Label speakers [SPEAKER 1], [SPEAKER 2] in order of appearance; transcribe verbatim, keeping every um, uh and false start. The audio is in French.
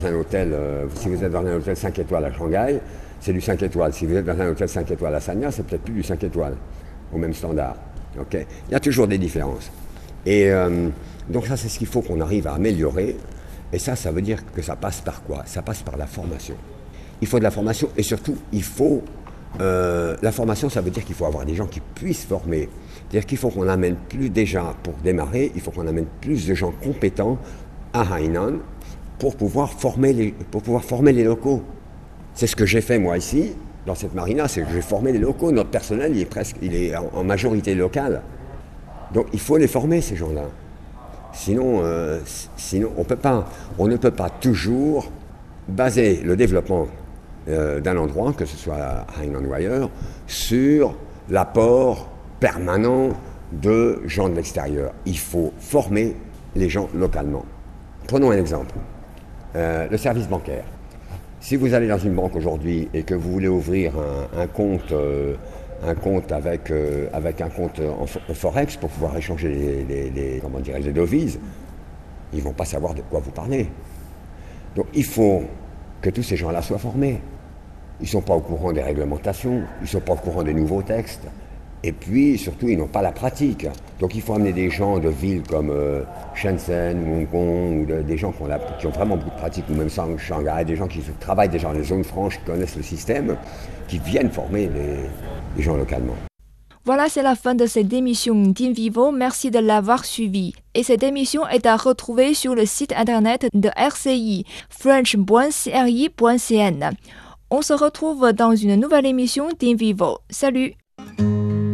[SPEAKER 1] Un hôtel, euh, si vous êtes dans un hôtel cinq étoiles à Shanghai, c'est du cinq étoiles. Si vous êtes dans un hôtel cinq étoiles à Sanya, c'est peut-être plus du cinq étoiles, au même standard. Okay, il y a toujours des différences. Et euh, donc ça, c'est ce qu'il faut qu'on arrive à améliorer. Et ça, ça veut dire que ça passe par quoi? Ça passe par la formation. Il faut de la formation et surtout, il faut... Euh, la formation, ça veut dire qu'il faut avoir des gens qui puissent former. C'est-à-dire qu'il faut qu'on amène plus déjà, pour démarrer, il faut qu'on amène plus de gens compétents à Hainan pour pouvoir former les, pour pouvoir former les locaux. C'est ce que j'ai fait moi ici, dans cette marina, c'est que j'ai formé les locaux. Notre personnel, il est presque, il est en, en majorité locale. Donc il faut les former, ces gens-là. Sinon, euh, sinon on peut pas, on ne peut pas toujours baser le développement euh, d'un endroit, que ce soit à Hainan ou ailleurs, sur l'apport permanent de gens de l'extérieur. Il faut former les gens localement. Prenons un exemple. Euh, le service bancaire. Si vous allez dans une banque aujourd'hui et que vous voulez ouvrir un, un compte, euh, un compte avec, euh, avec un compte en, en forex pour pouvoir échanger les, les, les, comment dirais, les devises, ils ne vont pas savoir de quoi vous parlez. Donc il faut que tous ces gens-là soient formés. Ils ne sont pas au courant des réglementations, ils ne sont pas au courant des nouveaux textes. Et puis, surtout, ils n'ont pas la pratique. Donc, il faut amener des gens de villes comme euh, Shenzhen ou Hong Kong, ou de, des gens qui ont, la, qui ont vraiment beaucoup de pratique, ou même Shanghai, des gens qui travaillent déjà dans les zones franches, qui connaissent le système, qui viennent former les, les gens localement.
[SPEAKER 2] Voilà, c'est la fin de cette émission d'InVivo. Merci de l'avoir suivi. Et cette émission est à retrouver sur le site internet de R C I, french point c r i point c n. On se retrouve dans une nouvelle émission d'InVivo. Salut!